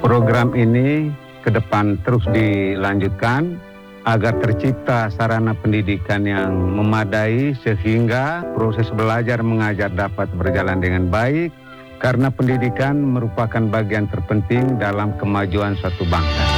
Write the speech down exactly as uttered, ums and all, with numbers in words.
Program ini ke depan terus dilanjutkan agar tercipta sarana pendidikan yang memadai sehingga proses belajar mengajar dapat berjalan dengan baik, karena pendidikan merupakan bagian terpenting dalam kemajuan suatu bangsa.